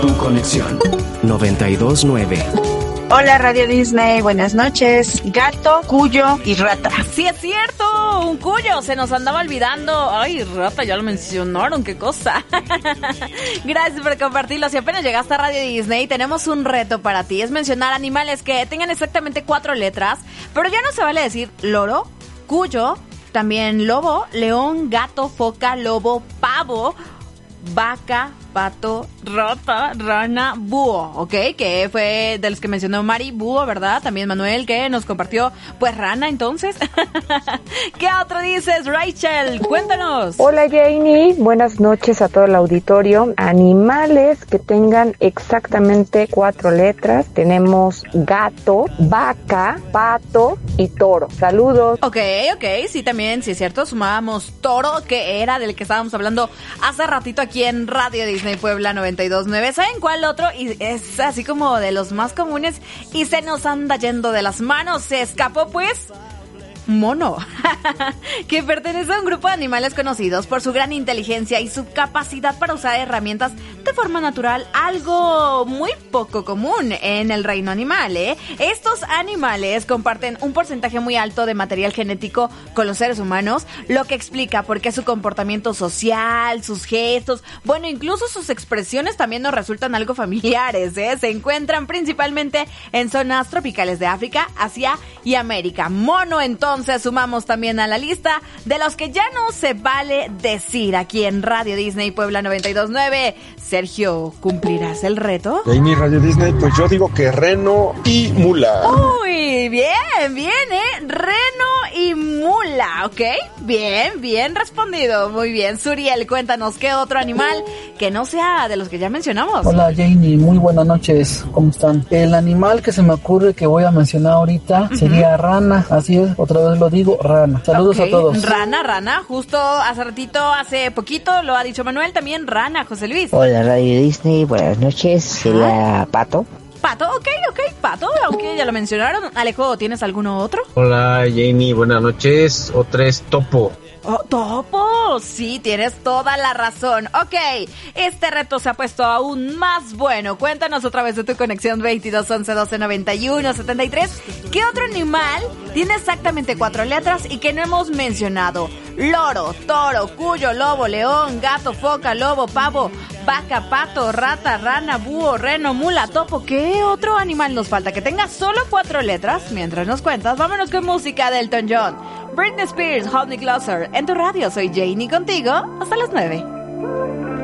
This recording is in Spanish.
Tu conexión 92.9. Hola Radio Disney, buenas noches. Gato, cuyo y rata. Sí es cierto, un cuyo, se nos andaba olvidando. Ay, rata, ya lo mencionaron, qué cosa. Gracias por compartirlo. Si apenas llegaste a Radio Disney, tenemos un reto para ti. Es mencionar animales que tengan exactamente 4 letras, pero ya no se vale decir loro, cuyo, también lobo, león, gato, foca, lobo, pavo, vaca, pato, rata, rana, búho, ¿ok? Que fue de los que mencionó Mari, búho, ¿verdad? También Manuel, que nos compartió, pues, rana, entonces. ¿Qué otro dices, Rachel? Cuéntanos. Hola, Janie. Buenas noches a todo el auditorio. Animales que tengan exactamente 4 letras. Tenemos gato, vaca, pato y toro. Saludos. Ok, sí, también, sí es cierto, sumábamos toro, que era del que estábamos hablando hace ratito aquí en Radio Disney Puebla 92.9. ¿Saben cuál otro? Y es así como de los más comunes y se nos anda yendo de las manos. Se escapó, pues, mono, que pertenece a un grupo de animales conocidos por su gran inteligencia y su capacidad para usar herramientas de forma natural, algo muy poco común en el reino animal, ¿eh? Estos animales comparten un porcentaje muy alto de material genético con los seres humanos, lo que explica por qué su comportamiento social, sus gestos, bueno, incluso sus expresiones también nos resultan algo familiares, ¿eh? Se encuentran principalmente en zonas tropicales de África, Asia y América. Mono, entonces, sumamos también a la lista de los que ya no se vale decir aquí en Radio Disney Puebla 92.9. Sergio, ¿cumplirás el reto? Y mi Radio Disney, pues yo digo que reno y mula. Uy, bien, reno y mula, ¿ok? Bien respondido, muy bien. Suriel, cuéntanos, ¿qué otro animal que no sea de los que ya mencionamos? Hola, Janie, muy buenas noches, ¿cómo están? El animal que se me ocurre que voy a mencionar ahorita sería rana, así es, otra vez lo digo, rana. Saludos a todos. Rana, justo hace poquito lo ha dicho Manuel, también rana, José Luis. Hola Radio Disney, buenas noches, sería pato. Pato, ok, pato, aunque ya lo mencionaron. Alejo, ¿tienes alguno otro? Hola Janie, buenas noches, otra es topo. Oh, topo, sí, tienes toda la razón. Ok, este reto se ha puesto aún más bueno. Cuéntanos otra vez de tu conexión 22 11 12 91 73. ¿Qué otro animal tiene exactamente 4 letras y que no hemos mencionado? Loro, toro, cuyo, lobo, león, gato, foca, lobo, pavo, vaca, pato, rata, rana, búho, reno, mula, topo. ¿Qué otro animal nos falta que tenga solo 4 letras? Mientras nos cuentas, vámonos con música de Elton John, Britney Spears, Hold Me Closer. En tu radio soy Janie contigo hasta las 9.